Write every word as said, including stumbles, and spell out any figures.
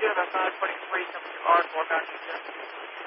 good. I'm not putting three W R northbound New Jersey.